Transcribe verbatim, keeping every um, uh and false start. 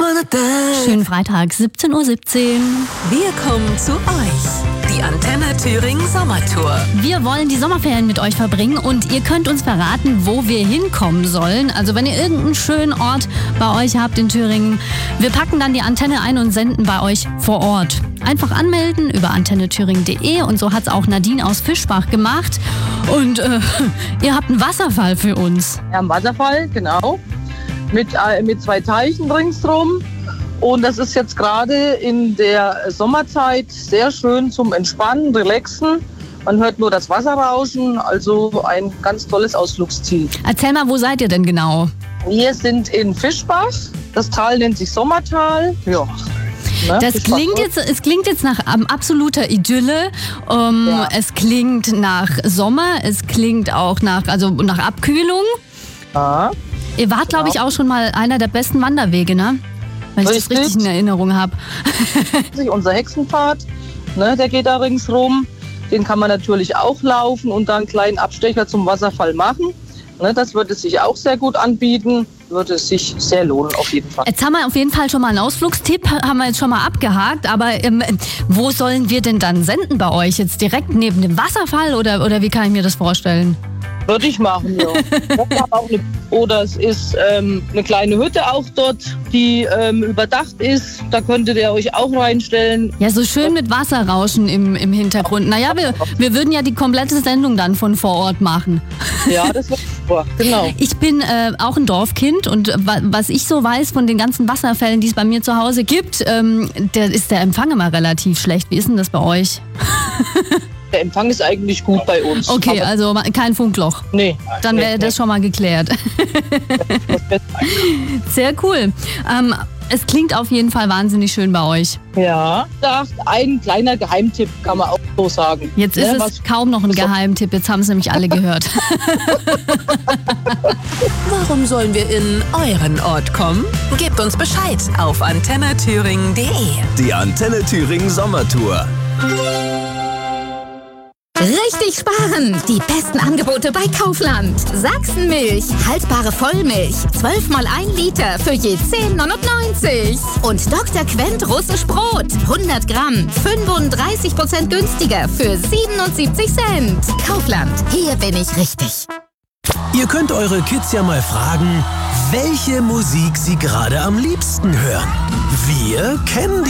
Schönen Freitag, siebzehn Uhr siebzehn. Wir kommen zu euch. Die Antenne Thüringen Sommertour. Wir wollen die Sommerferien mit euch verbringen und ihr könnt uns verraten, wo wir hinkommen sollen. Also wenn ihr irgendeinen schönen Ort bei euch habt in Thüringen, wir packen dann die Antenne ein und senden bei euch vor Ort. Einfach anmelden über antenne thüringen punkt de und so hat es auch Nadine aus Fischbach gemacht. Und äh, ihr habt einen Wasserfall für uns. Ja, einen Wasserfall, genau. Mit, äh, mit zwei Teichen ringsrum. Und das ist jetzt gerade in der Sommerzeit sehr schön zum Entspannen, Relaxen. Man hört nur das Wasser rauschen, also ein ganz tolles Ausflugsziel. Erzähl mal, wo seid ihr denn genau? Wir sind in Fischbach. Das Tal nennt sich Sommertal. Ja. Ne? Das klingt jetzt, es klingt jetzt nach ähm, absoluter Idylle. Ähm, Ja. Es klingt nach Sommer, es klingt auch nach, also nach Abkühlung. Ja. Ihr wart, glaube ich, auch schon mal einer der besten Wanderwege, ne? Wenn ich das Richtig. richtig in Erinnerung habe. Unser Hexenpfad, ne, der geht da ringsrum. Den kann man natürlich auch laufen und dann einen kleinen Abstecher zum Wasserfall machen. Ne, das würde sich auch sehr gut anbieten, würde sich sehr lohnen auf jeden Fall. Jetzt haben wir auf jeden Fall schon mal einen Ausflugstipp, haben wir jetzt schon mal abgehakt. Aber ähm, wo sollen wir denn dann senden bei euch? Jetzt direkt neben dem Wasserfall oder, oder wie kann ich mir das vorstellen? Würde ich machen, ja. Auch eine, oder es ist ähm, eine kleine Hütte auch dort, die ähm, überdacht ist. Da könntet ihr euch auch reinstellen. Ja, so schön mit Wasserrauschen im, im Hintergrund. Naja, wir, wir würden ja die komplette Sendung dann von vor Ort machen. Ja, das wäre super, genau. Ich bin äh, auch ein Dorfkind und wa- was ich so weiß von den ganzen Wasserfällen, die es bei mir zu Hause gibt, ähm, der ist der Empfang immer relativ schlecht. Wie ist denn das bei euch? Der Empfang ist eigentlich gut bei uns. Okay, Aber, also kein Funkloch. nee. Dann wäre nee, das schon mal geklärt. nee, das Sehr cool. Ähm, es klingt auf jeden Fall wahnsinnig schön bei euch. Ja, ein kleiner Geheimtipp kann man auch so sagen. Jetzt ist Ne, es was- kaum noch ein Geheimtipp, jetzt haben es nämlich alle gehört. Warum sollen wir in euren Ort kommen? Gebt uns Bescheid auf antenne thüringen punkt de. Die Antenne Thüringen Sommertour. Richtig sparen! Die besten Angebote bei Kaufland. Sachsenmilch, haltbare Vollmilch, zwölf mal ein Liter für je zehn neunundneunzig. Und Doktor Quent russisch Brot, hundert Gramm, fünfunddreißig Prozent günstiger für siebenundsiebzig Cent. Kaufland, hier bin ich richtig. Ihr könnt eure Kids ja mal fragen, welche Musik sie gerade am liebsten hören. Wir kennen